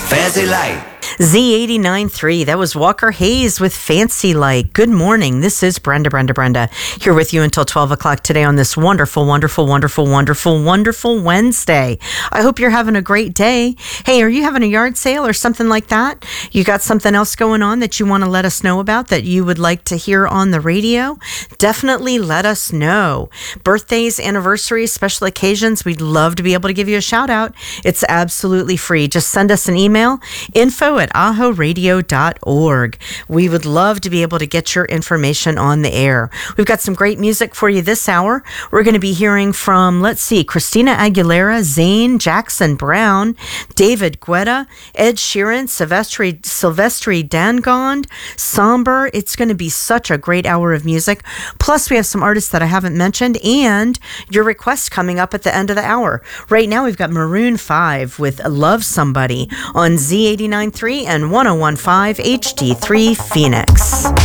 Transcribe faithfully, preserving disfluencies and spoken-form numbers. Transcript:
Fancy Light. Z eighty-nine point three. That was Walker Hayes with Fancy Light. Good morning. This is Brenda, Brenda, Brenda, here with you until twelve o'clock today on this wonderful, wonderful, wonderful, wonderful, wonderful Wednesday. I hope you're having a great day. Hey, are you having a yard sale or something like that? You got something else going on that you want to let us know about that you would like to hear on the radio? Definitely let us know. Birthdays, anniversaries, special occasions, we'd love to be able to give you a shout out. It's absolutely free. Just send us an email, info at aho radio dot org. We would love to be able to get your information on the air. We've got some great music for you this hour. We're going to be hearing from, let's see, Christina Aguilera, Zane, Jackson Brown, David Guetta, Ed Sheeran, Sylvester, Sylvester Dangond, Somber. It's going to be such a great hour of music. Plus, we have some artists that I haven't mentioned and your requests coming up at the end of the hour. Right now, we've got Maroon five with Love Somebody on Z eighty-nine point three and one oh one point five H D three Phoenix.